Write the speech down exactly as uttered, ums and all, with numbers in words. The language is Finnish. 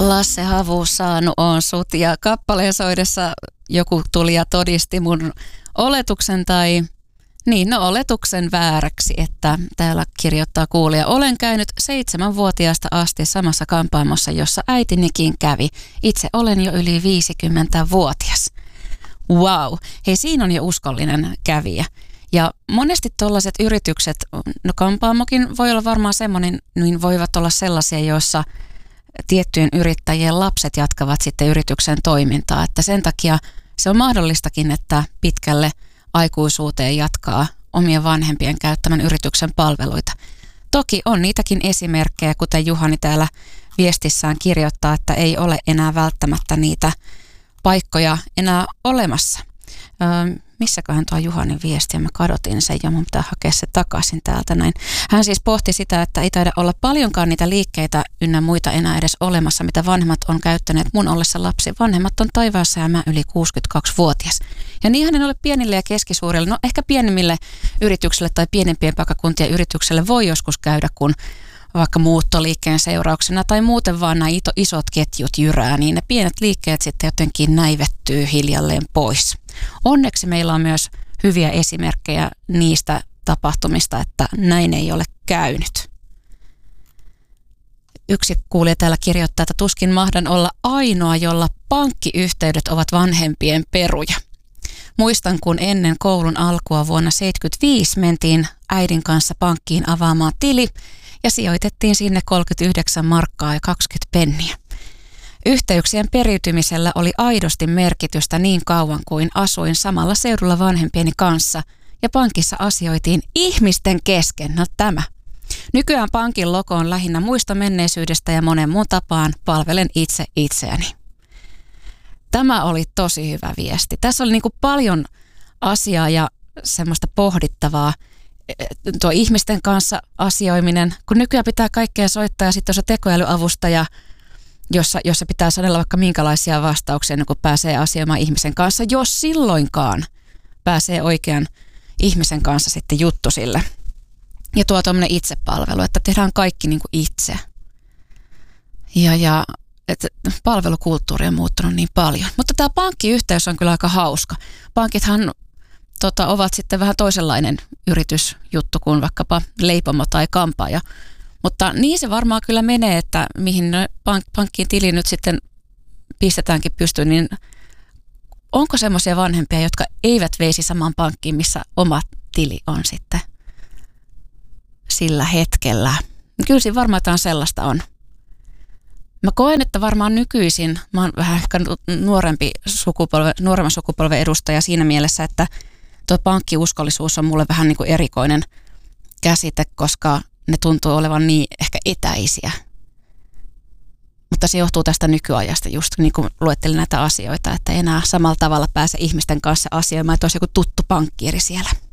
Lasse Havu, saanut on sut, ja kappaleen soidessa joku tuli ja todisti mun oletuksen tai niin, no oletuksen vääräksi, että täällä kirjoittaa kuulija. Olen käynyt seitsemänvuotiaasta asti samassa kampaamossa, jossa äitinikin kävi. Itse olen jo yli viisikymmentävuotias. Wow, hei, siinä on jo uskollinen kävijä. Ja monesti tuollaiset yritykset, no kampaamokin voi olla varmaan semmoinen, niin voivat olla sellaisia, joissa tiettyjen yrittäjien lapset jatkavat sitten yrityksen toimintaa. Että sen takia se on mahdollistakin, että pitkälle aikuisuuteen jatkaa omien vanhempien käyttämän yrityksen palveluita. Toki on niitäkin esimerkkejä, kuten Juhani täällä viestissään kirjoittaa, että ei ole enää välttämättä niitä paikkoja enää olemassa. Öö, missäköhän tuo Juhanin viesti, ja mä kadotin sen ja mun pitää hakea se takaisin täältä näin. Hän siis pohti sitä, että ei taida olla paljonkaan niitä liikkeitä ynnä muita enää edes olemassa, mitä vanhemmat on käyttäneet mun ollessa lapsi. Vanhemmat on taivaassa ja mä yli kuusikymmentäkaksivuotias. Ja niinhän en ole pienille ja keskisuurille, no ehkä pienemmille yrityksille tai pienempien paikkakuntien yrityksille voi joskus käydä, kun vaikka muuttoliikkeen seurauksena tai muuten vaan nämä isot ketjut jyrää, niin ne pienet liikkeet sitten jotenkin näivettyy hiljalleen pois. Onneksi meillä on myös hyviä esimerkkejä niistä tapahtumista, että näin ei ole käynyt. Yksi kuulija täällä kirjoittaa, että tuskin mahdan olla ainoa, jolla pankkiyhteydet ovat vanhempien peruja. Muistan, kun ennen koulun alkua vuonna seitsemänkymmentäviisi mentiin äidin kanssa pankkiin avaamaan tili ja sijoitettiin sinne kolmekymmentäyhdeksän markkaa ja kaksikymmentä penniä. Yhteyksien periytymisellä oli aidosti merkitystä niin kauan kuin asuin samalla seudulla vanhempieni kanssa ja pankissa asioitiin ihmisten kesken. No tämä. Nykyään pankin logo on lähinnä muista menneisyydestä ja monen muun tapaan palvelen itse itseäni. Tämä oli tosi hyvä viesti. Tässä oli niin kuin paljon asiaa ja semmoista pohdittavaa. Tuo ihmisten kanssa asioiminen, kun nykyään pitää kaikkea soittaa ja sitten on se tekoälyavustaja, jossa, jossa pitää sanella vaikka minkälaisia vastauksia, niin kun pääsee asioimaan ihmisen kanssa, jos silloinkaan pääsee oikean ihmisen kanssa sitten juttusille. Ja tuo tuommoinen itsepalvelu, että tehdään kaikki niin kuin itse. Ja, ja että palvelukulttuuri on muuttunut niin paljon. Mutta tämä pankkiyhteys on kyllä aika hauska. Pankithan tota, ovat sitten vähän toisenlainen yritysjuttu kuin vaikkapa leipomo tai kampaaja. Mutta niin se varmaan kyllä menee, että mihin pank- pankkiin tili nyt sitten pistetäänkin pystyyn, niin onko semmoisia vanhempia, jotka eivät veisi samaan pankkiin, missä oma tili on sitten sillä hetkellä? Kyllä siinä varmaan jotain sellaista on. Mä koen, että varmaan nykyisin, mä oon vähän ehkä nuorempi sukupolve, nuoremman sukupolven edustaja siinä mielessä, että tuo pankkiuskollisuus on mulle vähän niin kuin erikoinen käsite, koska ne tuntuu olevan niin ehkä etäisiä. Mutta se johtuu tästä nykyajasta, just niin kuin luettelin näitä asioita, että enää samalla tavalla pääse ihmisten kanssa asioimaan, että olisi joku tuttu pankkiiri siellä.